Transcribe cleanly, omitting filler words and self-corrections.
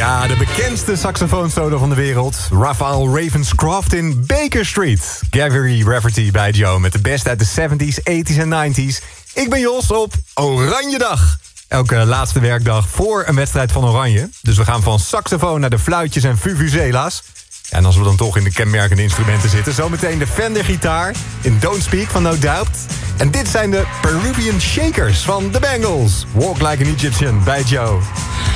Ja, de bekendste saxofoonsolo van de wereld. Raphael Ravenscroft in Baker Street. Gary Rafferty bij Joe met de best uit de 70s, 80s en 90s. Ik ben Jos op Oranjedag. Elke laatste werkdag voor een wedstrijd van Oranje. Dus we gaan van saxofoon naar de fluitjes en vuvuzela's. Ja, en als we dan toch in de kenmerkende instrumenten zitten... zometeen de Fender-gitaar in Don't Speak van No Doubt. En dit zijn de Peruvian Shakers van The Bangles. Walk Like an Egyptian bij Joe.